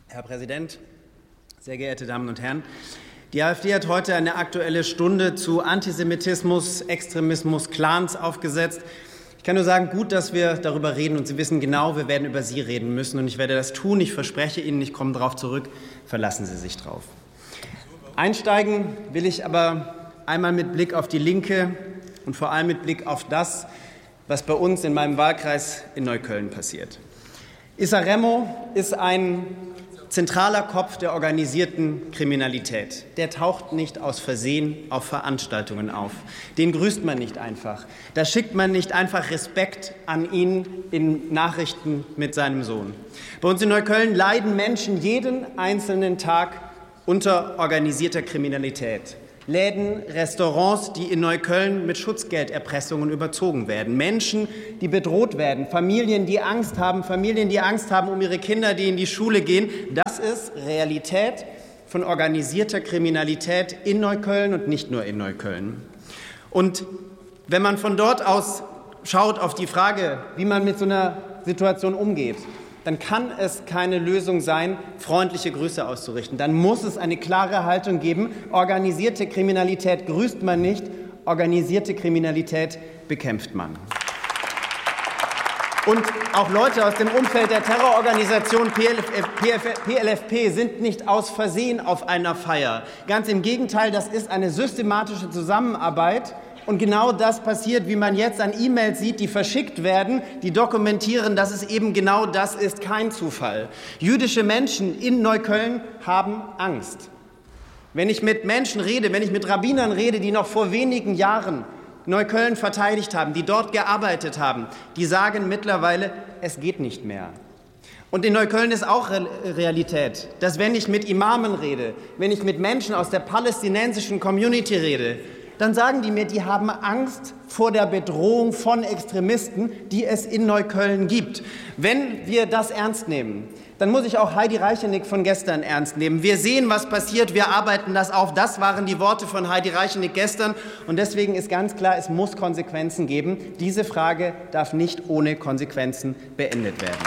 Herr Präsident, sehr geehrte Damen und Herren! Die AfD hat heute eine Aktuelle Stunde zu Antisemitismus, Extremismus, Clans aufgesetzt. Ich kann nur sagen, gut, dass wir darüber reden, und Sie wissen genau, wir werden über Sie reden müssen, und ich werde das tun. Ich verspreche Ihnen, ich komme darauf zurück. Verlassen Sie sich drauf. Einsteigen will ich aber einmal mit Blick auf die Linke und vor allem mit Blick auf das, was bei uns in meinem Wahlkreis in Neukölln passiert. Issa Remo ist ein zentraler Kopf der organisierten Kriminalität. Der taucht nicht aus Versehen auf Veranstaltungen auf. Den grüßt man nicht einfach. Da schickt man nicht einfach Respekt an ihn in Nachrichten mit seinem Sohn. Bei uns in Neukölln leiden Menschen jeden einzelnen Tag unter organisierter Kriminalität. Läden, Restaurants, die in Neukölln mit Schutzgelderpressungen überzogen werden. Menschen, die bedroht werden. Familien, die Angst haben um ihre Kinder, die in die Schule gehen. Das ist Realität von organisierter Kriminalität in Neukölln und nicht nur in Neukölln. Und wenn man von dort aus schaut auf die Frage, wie man mit so einer Situation umgeht, dann kann es keine Lösung sein, freundliche Grüße auszurichten. Dann muss es eine klare Haltung geben. Organisierte Kriminalität grüßt man nicht, organisierte Kriminalität bekämpft man. Und auch Leute aus dem Umfeld der Terrororganisation PLFP sind nicht aus Versehen auf einer Feier. Ganz im Gegenteil, das ist eine systematische Zusammenarbeit. Und genau das passiert, wie man jetzt an E-Mails sieht, die verschickt werden, die dokumentieren, dass es eben genau das ist, kein Zufall. Jüdische Menschen in Neukölln haben Angst. Wenn ich mit Menschen rede, wenn ich mit Rabbinern rede, die noch vor wenigen Jahren Neukölln verteidigt haben, die dort gearbeitet haben, die sagen mittlerweile, es geht nicht mehr. Und in Neukölln ist auch Realität, dass wenn ich mit Imamen rede, wenn ich mit Menschen aus der palästinensischen Community rede, dann sagen die mir, die haben Angst vor der Bedrohung von Extremisten, die es in Neukölln gibt. Wenn wir das ernst nehmen, dann muss ich auch Heidi Reichenick von gestern ernst nehmen. Wir sehen, was passiert, wir arbeiten das auf. Das waren die Worte von Heidi Reichenick gestern. Und deswegen ist ganz klar, es muss Konsequenzen geben. Diese Frage darf nicht ohne Konsequenzen beendet werden.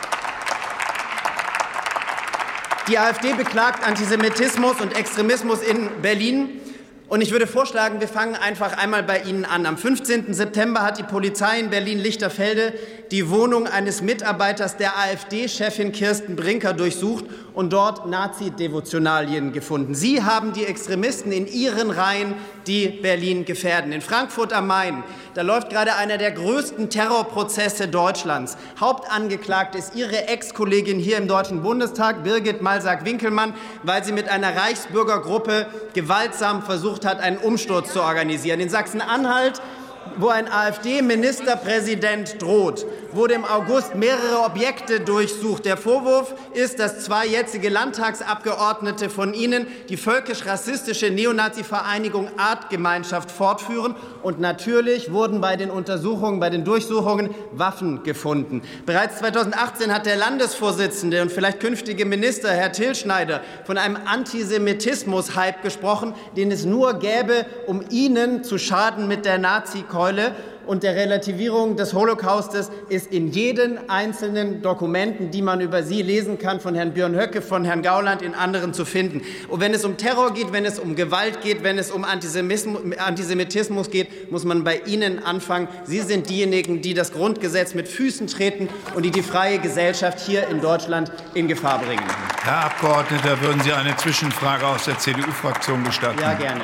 Die AfD beklagt Antisemitismus und Extremismus in Berlin. Und ich würde vorschlagen, wir fangen einfach einmal bei Ihnen an. Am 15. September hat die Polizei in Berlin-Lichterfelde die Wohnung eines Mitarbeiters der AfD-Chefin Kirsten Brinker durchsucht und dort Nazi-Devotionalien gefunden. Sie haben die Extremisten in Ihren Reihen, die Berlin gefährden. In Frankfurt am Main, da läuft gerade einer der größten Terrorprozesse Deutschlands. Hauptangeklagt ist Ihre Ex-Kollegin hier im Deutschen Bundestag, Birgit Malsack-Winkelmann, weil sie mit einer Reichsbürgergruppe gewaltsam versucht hat, einen Umsturz zu organisieren. In Sachsen-Anhalt, wo ein AfD-Ministerpräsident droht, wurde im August mehrere Objekte durchsucht. Der Vorwurf ist, dass 2 jetzige Landtagsabgeordnete von Ihnen die völkisch-rassistische Neonazi-Vereinigung Artgemeinschaft fortführen. Und natürlich wurden bei den Untersuchungen, bei den Durchsuchungen Waffen gefunden. Bereits 2018 hat der Landesvorsitzende und vielleicht künftige Minister, Herr Tilschneider, von einem Antisemitismus-Hype gesprochen, den es nur gäbe, um Ihnen zu schaden mit der Nazi-Keule. Und der Relativierung des Holocaustes ist in jeden einzelnen Dokumenten, die man über Sie lesen kann, von Herrn Björn Höcke, von Herrn Gauland, in anderen zu finden. Und wenn es um Terror geht, wenn es um Gewalt geht, wenn es um Antisemitismus geht, muss man bei Ihnen anfangen. Sie sind diejenigen, die das Grundgesetz mit Füßen treten und die freie Gesellschaft hier in Deutschland in Gefahr bringen. Herr Abgeordneter, würden Sie eine Zwischenfrage aus der CDU-Fraktion gestatten? Ja, gerne.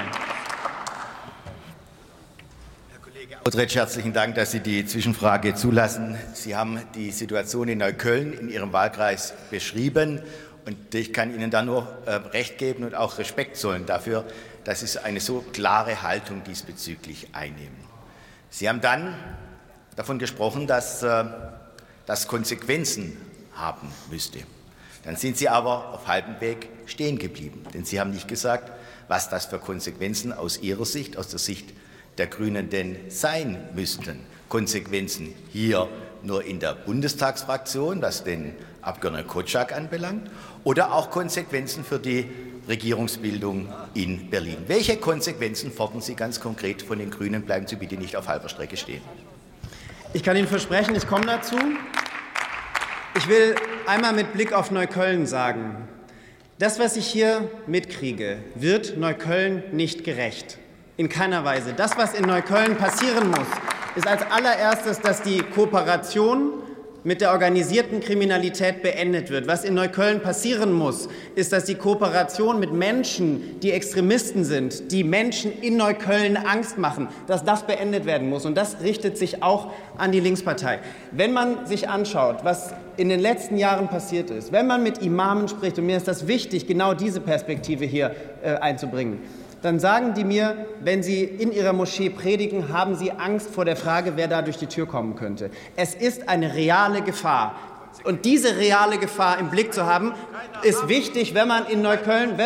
Herzlichen Dank, dass Sie die Zwischenfrage zulassen. Sie haben die Situation in Neukölln in Ihrem Wahlkreis beschrieben. Und ich kann Ihnen da nur Recht geben und auch Respekt zollen dafür, dass Sie eine so klare Haltung diesbezüglich einnehmen. Sie haben dann davon gesprochen, dass das Konsequenzen haben müsste. Dann sind Sie aber auf halbem Weg stehen geblieben. Denn Sie haben nicht gesagt, was das für Konsequenzen aus Ihrer Sicht, aus der Sicht der Grünen denn sein müssten. Konsequenzen hier nur in der Bundestagsfraktion, was den Abgeordneten Kotschak anbelangt, oder auch Konsequenzen für die Regierungsbildung in Berlin. Welche Konsequenzen fordern Sie ganz konkret von den Grünen? Bleiben Sie bitte nicht auf halber Strecke stehen. Ich kann Ihnen versprechen, ich komme dazu. Ich will einmal mit Blick auf Neukölln sagen, das, was ich hier mitkriege, wird Neukölln nicht gerecht. In keiner Weise. Das, was in Neukölln passieren muss, ist als allererstes, dass die Kooperation mit der organisierten Kriminalität beendet wird. Was in Neukölln passieren muss, ist, dass die Kooperation mit Menschen, die Extremisten sind, die Menschen in Neukölln Angst machen, dass das beendet werden muss. Und das richtet sich auch an die Linkspartei. Wenn man sich anschaut, was in den letzten Jahren passiert ist, wenn man mit Imamen spricht, und mir ist das wichtig, genau diese Perspektive hier einzubringen, dann sagen die mir, wenn sie in ihrer Moschee predigen, haben sie Angst vor der Frage, wer da durch die Tür kommen könnte. Es ist eine reale Gefahr. Und diese reale Gefahr im Blick zu haben, ist wichtig, wenn man in Neukölln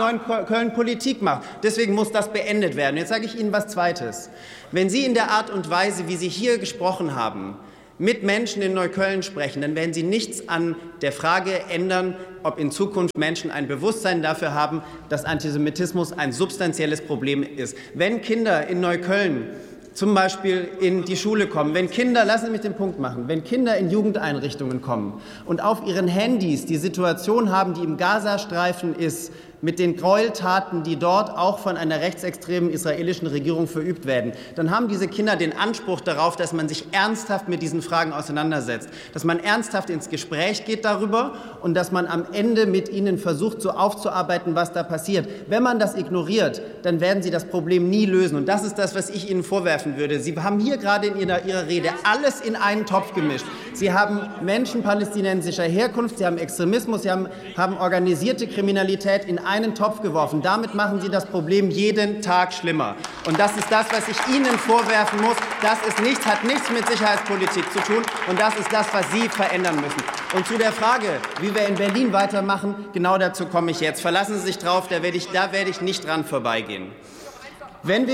Politik macht. Deswegen muss das beendet werden. Jetzt sage ich Ihnen was Zweites. Wenn Sie in der Art und Weise, wie Sie hier gesprochen haben, mit Menschen in Neukölln sprechen, dann werden Sie nichts an der Frage ändern, ob in Zukunft Menschen ein Bewusstsein dafür haben, dass Antisemitismus ein substanzielles Problem ist. Wenn Kinder in Neukölln zum Beispiel in die Schule kommen, wenn Kinder, lassen Sie mich den Punkt machen, wenn Kinder in Jugendeinrichtungen kommen und auf ihren Handys die Situation haben, die im Gazastreifen ist, mit den Gräueltaten, die dort auch von einer rechtsextremen israelischen Regierung verübt werden, dann haben diese Kinder den Anspruch darauf, dass man sich ernsthaft mit diesen Fragen auseinandersetzt, dass man ernsthaft ins Gespräch geht darüber und dass man am Ende mit ihnen versucht, so aufzuarbeiten, was da passiert. Wenn man das ignoriert, dann werden Sie das Problem nie lösen. Und das ist das, was ich Ihnen vorwerfen würde. Sie haben hier gerade in Ihrer Rede alles in einen Topf gemischt. Sie haben Menschen palästinensischer Herkunft, Sie haben Extremismus, Sie haben organisierte Kriminalität in einen Topf geworfen. Damit machen Sie das Problem jeden Tag schlimmer. Und das ist das, was ich Ihnen vorwerfen muss. Das ist nichts, hat nichts mit Sicherheitspolitik zu tun. Und das ist das, was Sie verändern müssen. Und zu der Frage, wie wir in Berlin weitermachen, genau dazu komme ich jetzt. Verlassen Sie sich drauf, da werde ich nicht dran vorbeigehen. Wenn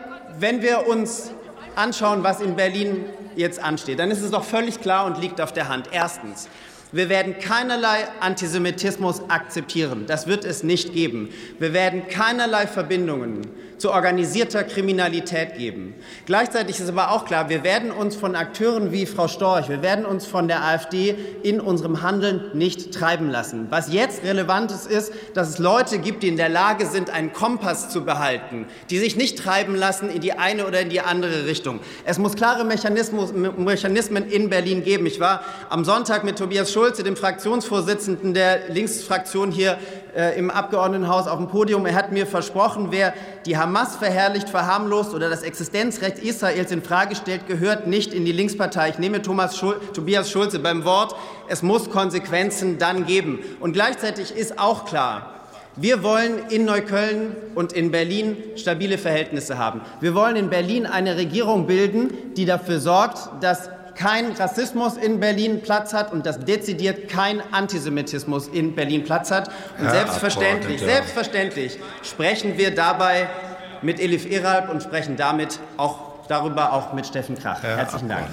wir uns anschauen, was in Berlin jetzt ansteht, dann ist es doch völlig klar und liegt auf der Hand. Erstens, wir werden keinerlei Antisemitismus akzeptieren. Das wird es nicht geben. Wir werden keinerlei Verbindungen zu organisierter Kriminalität geben. Gleichzeitig ist aber auch klar, wir werden uns von Akteuren wie Frau Storch, wir werden uns von der AfD in unserem Handeln nicht treiben lassen. Was jetzt relevant ist, dass es Leute gibt, die in der Lage sind, einen Kompass zu behalten, die sich nicht treiben lassen in die eine oder in die andere Richtung. Es muss klare Mechanismen in Berlin geben. Ich war am Sonntag mit Tobias Schulze, dem Fraktionsvorsitzenden der Linksfraktion hier im Abgeordnetenhaus auf dem Podium. Er hat mir versprochen, wer die Hamas verherrlicht, verharmlost oder das Existenzrecht Israels in Frage stellt, gehört nicht in die Linkspartei. Ich nehme Tobias Schulze beim Wort. Es muss Konsequenzen dann geben. Und gleichzeitig ist auch klar, wir wollen in Neukölln und in Berlin stabile Verhältnisse haben. Wir wollen in Berlin eine Regierung bilden, die dafür sorgt, dass kein Rassismus in Berlin Platz hat und dass dezidiert kein Antisemitismus in Berlin Platz hat. Und selbstverständlich sprechen wir dabei mit Elif Eralp und sprechen darüber auch mit Steffen Krach. Herzlichen Dank.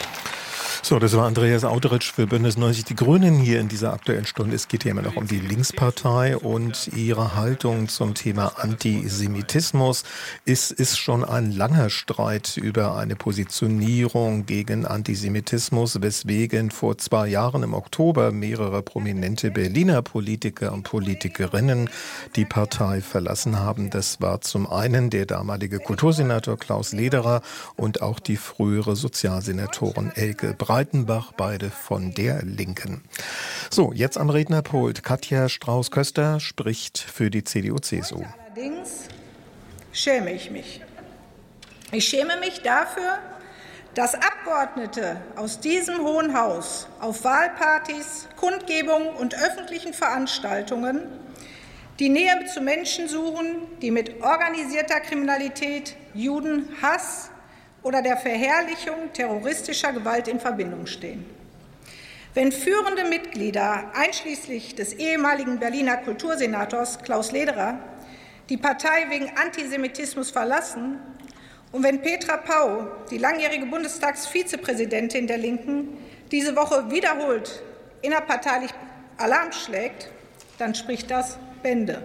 So, das war Andreas Auteritsch für Bündnis 90 Die Grünen hier in dieser Aktuellen Stunde. Es geht hier immer noch um die Linkspartei und ihre Haltung zum Thema Antisemitismus. Es ist schon ein langer Streit über eine Positionierung gegen Antisemitismus, weswegen vor 2 Jahren im Oktober mehrere prominente Berliner Politiker und Politikerinnen die Partei verlassen haben. Das war zum einen der damalige Kultursenator Klaus Lederer und auch die frühere Sozialsenatorin Elke Breitenbach, beide von der Linken. So, jetzt am Rednerpult. Katja Strauß-Köster spricht für die CDU-CSU. Allerdings schäme ich mich. Ich schäme mich dafür, dass Abgeordnete aus diesem Hohen Haus auf Wahlpartys, Kundgebungen und öffentlichen Veranstaltungen die Nähe zu Menschen suchen, die mit organisierter Kriminalität, Judenhass oder der Verherrlichung terroristischer Gewalt in Verbindung stehen. Wenn führende Mitglieder, einschließlich des ehemaligen Berliner Kultursenators Klaus Lederer, die Partei wegen Antisemitismus verlassen und wenn Petra Pau, die langjährige Bundestagsvizepräsidentin der Linken, diese Woche wiederholt innerparteilich Alarm schlägt, dann spricht das Bände.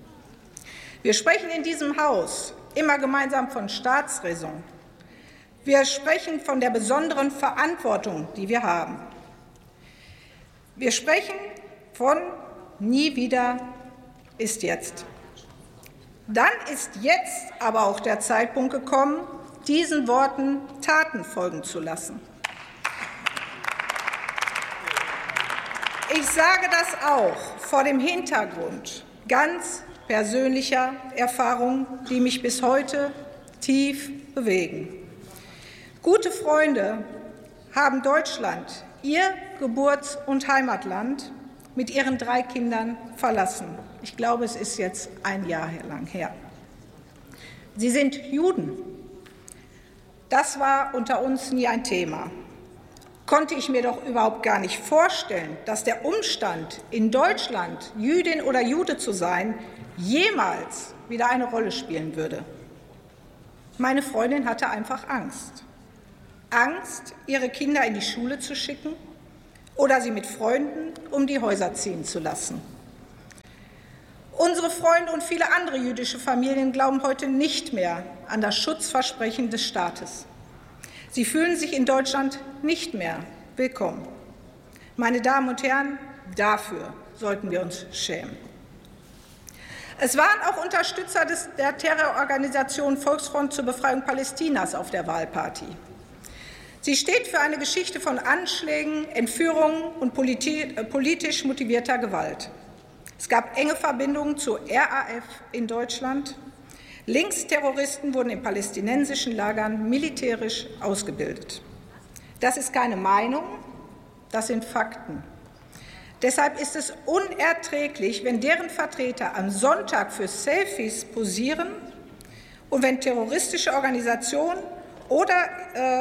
Wir sprechen in diesem Haus immer gemeinsam von Staatsräson. Wir sprechen von der besonderen Verantwortung, die wir haben. Wir sprechen von nie wieder ist jetzt. Dann ist jetzt aber auch der Zeitpunkt gekommen, diesen Worten Taten folgen zu lassen. Ich sage das auch vor dem Hintergrund ganz persönlicher Erfahrungen, die mich bis heute tief bewegen. Gute Freunde haben Deutschland, ihr Geburts- und Heimatland, mit ihren 3 Kindern verlassen. Ich glaube, es ist jetzt ein Jahr lang her. Sie sind Juden. Das war unter uns nie ein Thema. Konnte ich mir doch überhaupt gar nicht vorstellen, dass der Umstand, in Deutschland Jüdin oder Jude zu sein, jemals wieder eine Rolle spielen würde. Meine Freundin hatte einfach Angst. Angst, ihre Kinder in die Schule zu schicken oder sie mit Freunden um die Häuser ziehen zu lassen. Unsere Freunde und viele andere jüdische Familien glauben heute nicht mehr an das Schutzversprechen des Staates. Sie fühlen sich in Deutschland nicht mehr willkommen. Meine Damen und Herren, dafür sollten wir uns schämen. Es waren auch Unterstützer der Terrororganisation Volksfront zur Befreiung Palästinas auf der Wahlparty. Sie steht für eine Geschichte von Anschlägen, Entführungen und politisch motivierter Gewalt. Es gab enge Verbindungen zur RAF in Deutschland. Linksterroristen wurden in palästinensischen Lagern militärisch ausgebildet. Das ist keine Meinung, das sind Fakten. Deshalb ist es unerträglich, wenn deren Vertreter am Sonntag für Selfies posieren und wenn terroristische Organisationen oder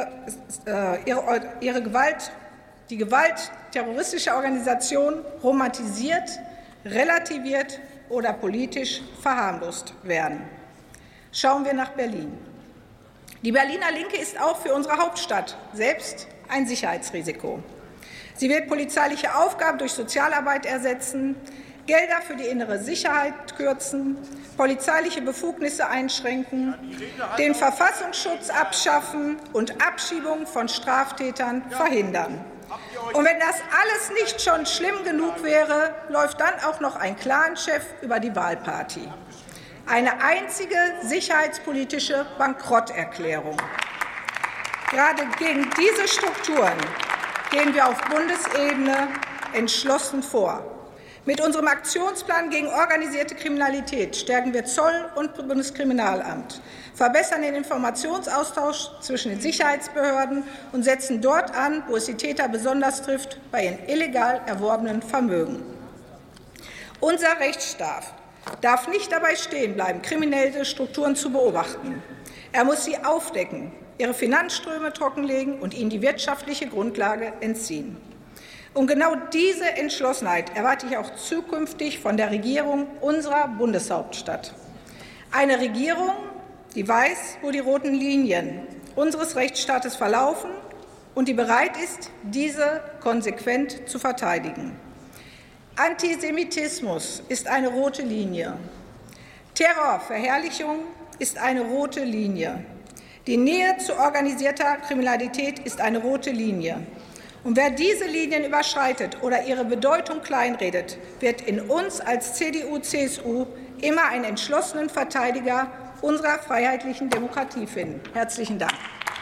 die Gewalt terroristischer Organisationen romantisiert, relativiert oder politisch verharmlost werden. Schauen wir nach Berlin. Die Berliner Linke ist auch für unsere Hauptstadt selbst ein Sicherheitsrisiko. Sie wird polizeiliche Aufgaben durch Sozialarbeit ersetzen, Gelder für die innere Sicherheit kürzen, polizeiliche Befugnisse einschränken, den Verfassungsschutz abschaffen und Abschiebungen von Straftätern verhindern. Und wenn das alles nicht schon schlimm genug wäre, läuft dann auch noch ein Clanchef über die Wahlparty. Eine einzige sicherheitspolitische Bankrotterklärung. Gerade gegen diese Strukturen gehen wir auf Bundesebene entschlossen vor. Mit unserem Aktionsplan gegen organisierte Kriminalität stärken wir Zoll- und Bundeskriminalamt, verbessern den Informationsaustausch zwischen den Sicherheitsbehörden und setzen dort an, wo es die Täter besonders trifft, bei ihren illegal erworbenen Vermögen. Unser Rechtsstaat darf nicht dabei stehen bleiben, kriminelle Strukturen zu beobachten. Er muss sie aufdecken, ihre Finanzströme trockenlegen und ihnen die wirtschaftliche Grundlage entziehen. Und genau diese Entschlossenheit erwarte ich auch zukünftig von der Regierung unserer Bundeshauptstadt. Eine Regierung, die weiß, wo die roten Linien unseres Rechtsstaates verlaufen und die bereit ist, diese konsequent zu verteidigen. Antisemitismus ist eine rote Linie. Terrorverherrlichung ist eine rote Linie. Die Nähe zu organisierter Kriminalität ist eine rote Linie. Und wer diese Linien überschreitet oder ihre Bedeutung kleinredet, wird in uns als CDU/CSU immer einen entschlossenen Verteidiger unserer freiheitlichen Demokratie finden. Herzlichen Dank.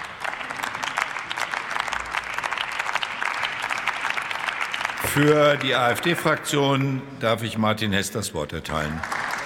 Für die AfD-Fraktion darf ich Martin Hess das Wort erteilen.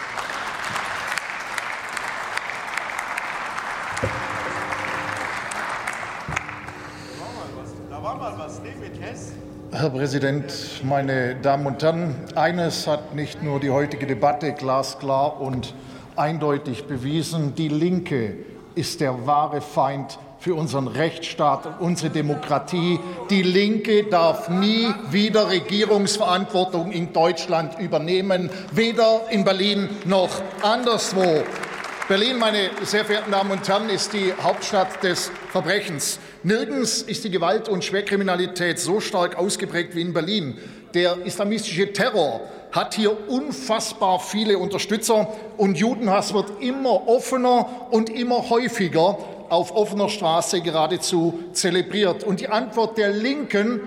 Herr Präsident, meine Damen und Herren! Eines hat nicht nur die heutige Debatte glasklar und eindeutig bewiesen. Die Linke ist der wahre Feind für unseren Rechtsstaat und unsere Demokratie. Die Linke darf nie wieder Regierungsverantwortung in Deutschland übernehmen, weder in Berlin noch anderswo. Berlin, meine sehr verehrten Damen und Herren, ist die Hauptstadt des Verbrechens. Nirgends ist die Gewalt- und Schwerkriminalität so stark ausgeprägt wie in Berlin. Der islamistische Terror hat hier unfassbar viele Unterstützer, und Judenhass wird immer offener und immer häufiger auf offener Straße geradezu zelebriert. Und die Antwort der Linken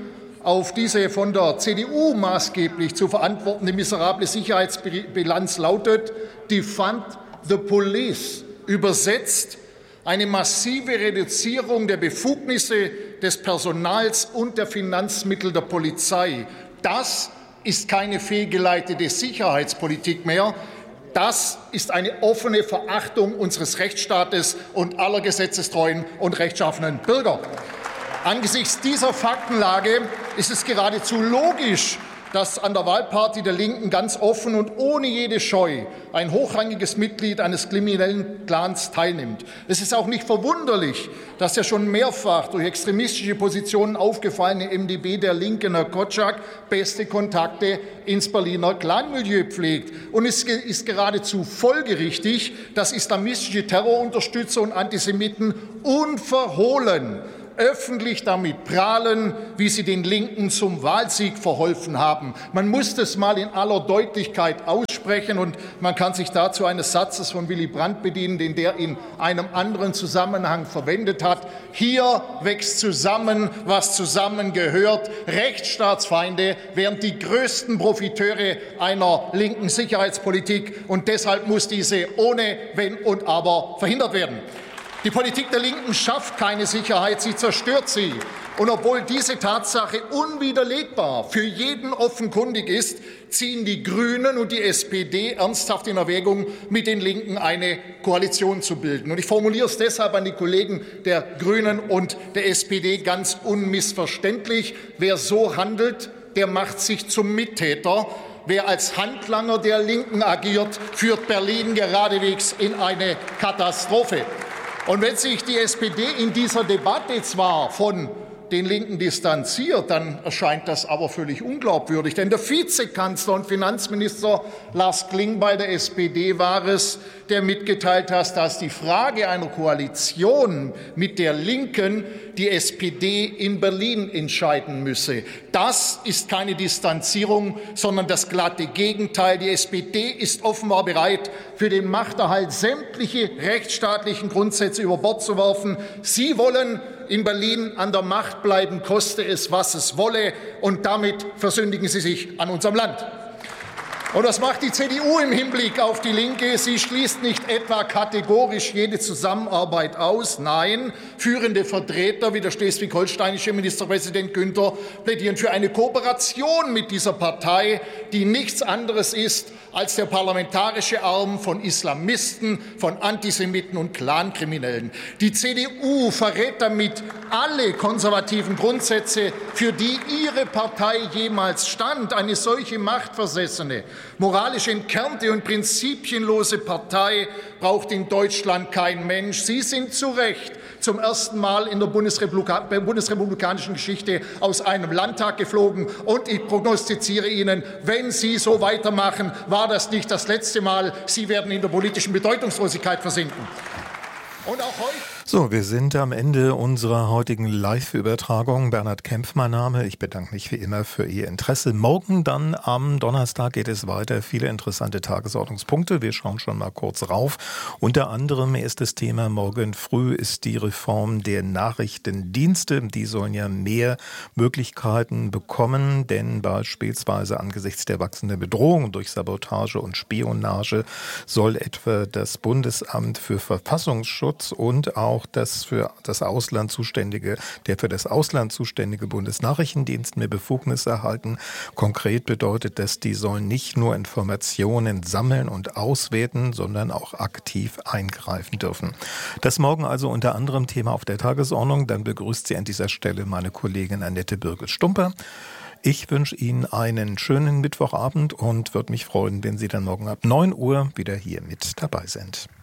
auf diese von der CDU maßgeblich zu verantwortende miserable Sicherheitsbilanz lautet: Defund the police, übersetzt eine massive Reduzierung der Befugnisse des Personals und der Finanzmittel der Polizei. Das ist keine fehlgeleitete Sicherheitspolitik mehr. Das ist eine offene Verachtung unseres Rechtsstaates und aller gesetzestreuen und rechtschaffenen Bürger. Angesichts dieser Faktenlage ist es geradezu logisch, dass an der Wahlparty der Linken ganz offen und ohne jede Scheu ein hochrangiges Mitglied eines kriminellen Clans teilnimmt. Es ist auch nicht verwunderlich, dass der schon mehrfach durch extremistische Positionen aufgefallene MdB der Linken, Herr Kotschak, beste Kontakte ins Berliner Clanmilieu pflegt. Und es ist geradezu folgerichtig, dass islamistische Terrorunterstützer und Antisemiten unverhohlen öffentlich damit prahlen, wie sie den Linken zum Wahlsieg verholfen haben. Man muss das mal in aller Deutlichkeit aussprechen, und man kann sich dazu eines Satzes von Willy Brandt bedienen, den der in einem anderen Zusammenhang verwendet hat. Hier wächst zusammen, was zusammengehört. Rechtsstaatsfeinde wären die größten Profiteure einer linken Sicherheitspolitik, und deshalb muss diese ohne Wenn und Aber verhindert werden. Die Politik der Linken schafft keine Sicherheit, sie zerstört sie. Und obwohl diese Tatsache unwiderlegbar für jeden offenkundig ist, ziehen die Grünen und die SPD ernsthaft in Erwägung, mit den Linken eine Koalition zu bilden. Und ich formuliere es deshalb an die Kollegen der Grünen und der SPD ganz unmissverständlich: Wer so handelt, der macht sich zum Mittäter. Wer als Handlanger der Linken agiert, führt Berlin geradewegs in eine Katastrophe. Und wenn sich die SPD in dieser Debatte zwar von den Linken distanziert, dann erscheint das aber völlig unglaubwürdig. Denn der Vizekanzler und Finanzminister Lars Klingbeil der SPD war es, der mitgeteilt hat, dass die Frage einer Koalition mit der Linken die SPD in Berlin entscheiden müsse. Das ist keine Distanzierung, sondern das glatte Gegenteil. Die SPD ist offenbar bereit, für den Machterhalt sämtliche rechtsstaatlichen Grundsätze über Bord zu werfen. Sie wollen in Berlin an der Macht bleiben, koste es, was es wolle, und damit versündigen Sie sich an unserem Land. Und was macht die CDU im Hinblick auf die Linke? Sie schließt nicht etwa kategorisch jede Zusammenarbeit aus. Nein, führende Vertreter wie der schleswig-holsteinische Ministerpräsident Günther plädieren für eine Kooperation mit dieser Partei, die nichts anderes ist als der parlamentarische Arm von Islamisten, von Antisemiten und Clankriminellen. Die CDU verrät damit alle konservativen Grundsätze, für die ihre Partei jemals stand. Eine solche machtversessene, moralisch entkernte und prinzipienlose Partei braucht in Deutschland kein Mensch. Sie sind zu Recht zum ersten Mal in der bundesrepublikanischen Geschichte aus einem Landtag geflogen. Und ich prognostiziere Ihnen, wenn Sie so weitermachen, war das nicht das letzte Mal. Sie werden in der politischen Bedeutungslosigkeit versinken. Und auch heute. So, wir sind am Ende unserer heutigen Live-Übertragung. Bernhard Kempf mein Name. Ich bedanke mich wie immer für Ihr Interesse. Morgen dann am Donnerstag geht es weiter. Viele interessante Tagesordnungspunkte. Wir schauen schon mal kurz rauf. Unter anderem erstes Thema morgen früh ist die Reform der Nachrichtendienste. Die sollen ja mehr Möglichkeiten bekommen, denn beispielsweise angesichts der wachsenden Bedrohung durch Sabotage und Spionage soll etwa das Bundesamt für Verfassungsschutz und auch der für das Ausland zuständige Bundesnachrichtendienst mehr Befugnis erhalten. Konkret bedeutet das, die sollen nicht nur Informationen sammeln und auswerten, sondern auch aktiv eingreifen dürfen. Das morgen also unter anderem Thema auf der Tagesordnung. Dann begrüßt Sie an dieser Stelle meine Kollegin Annette Birgit-Stumper. Ich wünsche Ihnen einen schönen Mittwochabend und würde mich freuen, wenn Sie dann morgen ab 9 Uhr wieder hier mit dabei sind.